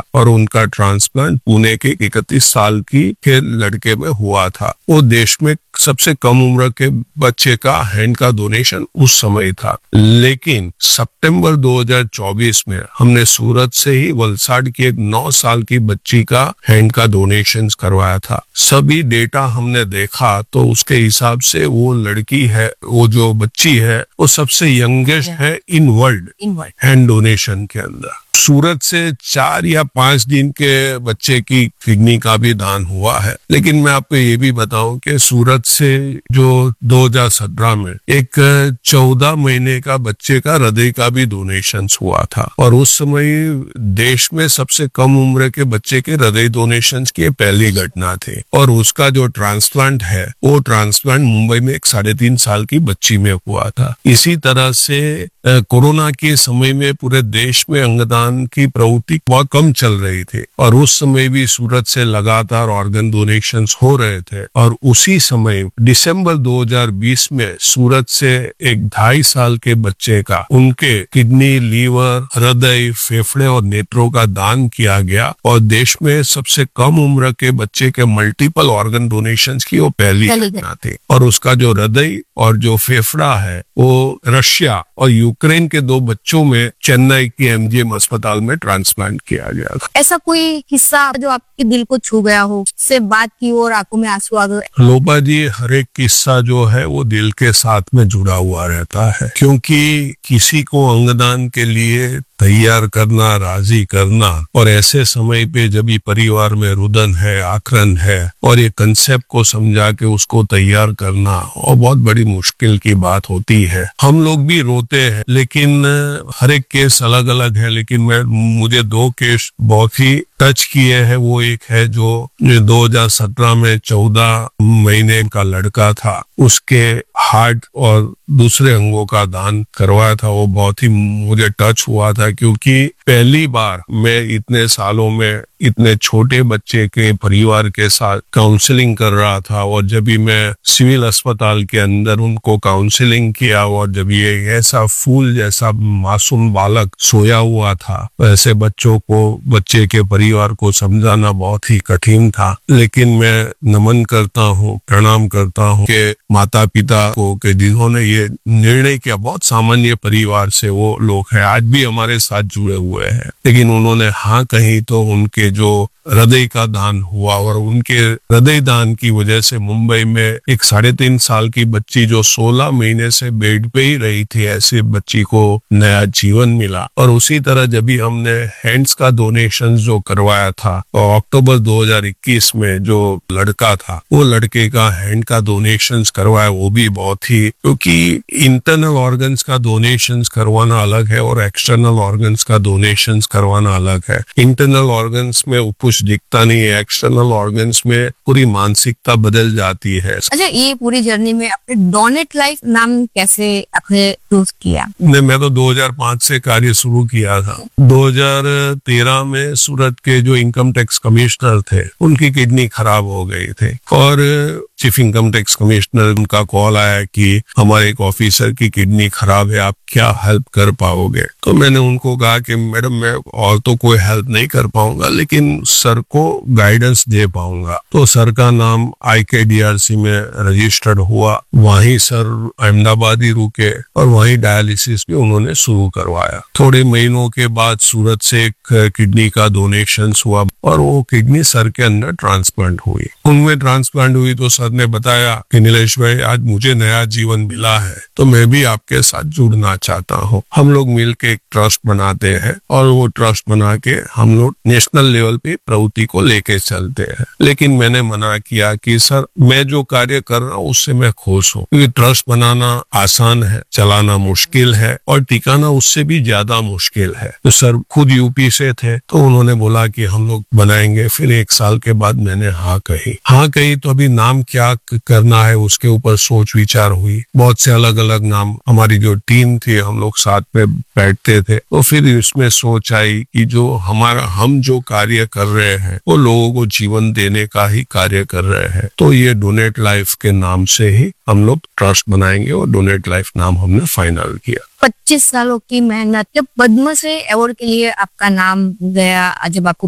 और उनका ट्रांसप्लांट पुणे के 31 साल के लड़के में हुआ था। वो देश में सबसे कम उम्र के बच्चे का हैंड का डोनेशन उस समय था। लेकिन सितंबर 2024 में हमने सूरत से ही वलसाड़ की एक 9 साल की बच्ची का हैंड का डोनेशन करवाया था। सभी डेटा हमने देखा तो उसके हिसाब से वो लड़की है, वो जो बच्ची है वो सबसे यंगेस्ट है इन वर्ल्ड हैंड डोनेशन के अंदर। सूरत से 4 या 5 दिन के बच्चे की किडनी का भी दान हुआ है। लेकिन मैं आपको ये भी बताऊं कि सूरत से जो 2017 में एक 14 महीने का बच्चे का हृदय का भी डोनेशन हुआ था और उस समय देश में सबसे कम उम्र के बच्चे के हृदय डोनेशन की पहली घटना थी। और उसका जो ट्रांसप्लांट है वो ट्रांसप्लांट मुंबई में एक 3.5 साल की बच्ची में हुआ था। इसी तरह से कोरोना के समय में पूरे देश में अंगदान की प्रवृत्ति बहुत कम चल रही थी और उस समय भी सूरत से लगातार ऑर्गन डोनेशन हो रहे थे। और उसी समय दिसंबर 2020 में सूरत से एक 2.5 साल के बच्चे का उनके किडनी, लीवर, हृदय, फेफड़े और नेत्रों का दान किया गया और देश में सबसे कम उम्र के बच्चे के मल्टीपल ऑर्गन डोनेशन की वो पहली घटना थी। और उसका जो हृदय और जो फेफड़ा है वो रशिया और यूक्रेन के 2 बच्चों में चेन्नई की एमजीएम अस्पताल में ट्रांसप्लांट किया गया था। ऐसा कोई किस्सा जो आपके दिल को छू गया हो, से बात की और आंखों में आंसू आ गए? लोबा जी, हर एक किस्सा जो है वो दिल के साथ में जुड़ा हुआ रहता है, क्योंकि किसी को अंगदान के लिए तैयार करना, राजी करना और ऐसे समय पे जब ये परिवार में रुदन है, आक्रन है और ये कंसेप्ट को समझा के उसको तैयार करना और बहुत बड़ी मुश्किल की बात होती है। हम लोग भी रोते हैं, लेकिन हर एक केस अलग अलग है। लेकिन मुझे 2 केस बहुत ही टच किए हैं। वो एक है जो 2017 में 14 महीने का लड़का था, उसके हार्ट और दूसरे अंगों का दान करवाया था। वो बहुत ही मुझे टच हुआ था, क्योंकि पहली बार मैं इतने सालों में इतने छोटे बच्चे के परिवार के साथ काउंसलिंग कर रहा था। और जब भी मैं सिविल अस्पताल के अंदर उनको काउंसलिंग किया और जब ये ऐसा फूल जैसा मासूम बालक सोया हुआ था, ऐसे बच्चे के परिवार को समझाना बहुत ही कठिन था। लेकिन मैं नमन करता हूँ, प्रणाम करता हूँ कि माता पिता को कि जिन्होंने ये निर्णय किया। बहुत सामान्य परिवार से वो लोग हैं, आज भी हमारे साथ जुड़े हुए हैं, लेकिन उन्होंने हाँ कही तो उनके जो हृदय का दान हुआ और उनके हृदय दान की वजह से मुंबई में एक 3.5 साल की बच्ची जो 16 महीने से बेड पे ही रही थी, ऐसी बच्ची को नया जीवन मिला। और उसी तरह जब भी हमने हैंड्स का डोनेशन जो करवाया था और अक्टूबर 2021 में जो लड़का था, वो लड़के का हैंड का डोनेशन करवाया, वो भी बहुत ही, क्योंकि इंटरनल ऑर्गन्स का डोनेशन करवाना अलग है और एक्सटर्नल ऑर्गन्स का डोनेशन करवाना अलग है। इंटरनल ऑर्गन्स में कुछ दिखता नहीं है, एक्सटर्नल ऑर्गन्स में पूरी मानसिकता बदल जाती है। अच्छा, ये पूरी जर्नी में आपने डोनेट लाइफ नाम कैसे आपने चूज किया? मैं तो 2005 से कार्य शुरू किया था। 2013 में सूरत के जो इनकम टैक्स कमिश्नर थे, उनकी किडनी खराब हो गई थी और चीफ इनकम टैक्स कमिश्नर, उनका कॉल आया कि हमारे एक ऑफिसर की किडनी खराब है, आप क्या हेल्प कर पाओगे? तो मैंने उनको कहा कि मैडम मैं और तो कोई हेल्प नहीं कर पाऊंगा, लेकिन सर को गाइडेंस दे पाऊंगा। तो सर का नाम IKDRC में रजिस्टर्ड हुआ। वहीं सर अहमदाबाद ही रुके और वहीं डायलिसिस भी उन्होंने शुरू करवाया। थोड़े महीनों के बाद सूरत से एक किडनी का डोनेशन हुआ और वो किडनी सर के अंदर ट्रांसप्लांट हुई। उनमें ट्रांसप्लांट हुई तो सर ने बताया कि नीलेश भाई, आज मुझे नया जीवन मिला है तो मैं भी आपके साथ जुड़ना चाहता हूँ। हम लोग मिलके एक ट्रस्ट बनाते हैं और वो ट्रस्ट बना के हम लोग नेशनल लेवल पे प्रवृत्ति को लेके चलते हैं। लेकिन मैंने मना किया कि सर मैं जो कार्य कर रहा हूँ उससे मैं खुश हूँ, क्योंकि ट्रस्ट बनाना आसान है, चलाना मुश्किल है और टिकाना उससे भी ज्यादा मुश्किल है। तो सर खुद यूपी से थे तो उन्होंने बोला कि हम लोग बनाएंगे। फिर 1 साल के बाद मैंने हाँ कही तो अभी नाम क्या करना है उसके ऊपर सोच विचार हुई। बहुत से अलग अलग नाम, हमारी जो टीम थी हम लोग साथ में बैठते थे, तो फिर इसमें सोच आई कि जो हम जो कार्य कर रहे हैं वो लोगों को जीवन देने का ही कार्य कर रहे हैं। तो ये डोनेट लाइफ के नाम से ही हम लोग ट्रस्ट बनाएंगे और डोनेट लाइफ नाम हमने फाइनल किया। 25 सालों की मेहनत, जब पद्म श्री अवार्ड के लिए आपका नाम गया, जब आपको